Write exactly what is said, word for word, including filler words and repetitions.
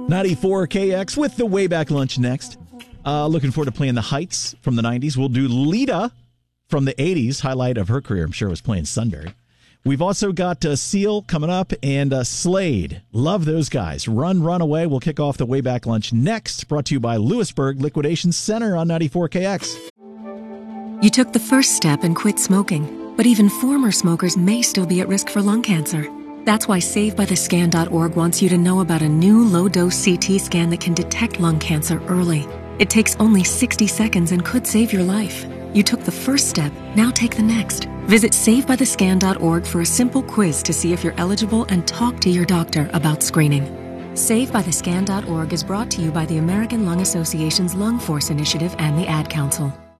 ninety-four K X with the Way Back Lunch next. Uh, looking forward to playing The Heights from the nineties. We'll do Lita from the eighties. Highlight of her career, I'm sure, was playing Sunbury. We've also got uh, Seal coming up and uh, Slade. Love those guys. Run, Run Away. We'll kick off the Way Back Lunch next. Brought to you by Lewisburg Liquidation Center on ninety-four K X. You took the first step and quit smoking, but even former smokers may still be at risk for lung cancer. That's why Save By The Scan dot org wants you to know about a new low-dose C T scan that can detect lung cancer early. It takes only sixty seconds and could save your life. You took the first step, now take the next. Visit Save By The Scan dot org for a simple quiz to see if you're eligible and talk to your doctor about screening. Save By The Scan dot org is brought to you by the American Lung Association's Lung Force Initiative and the Ad Council.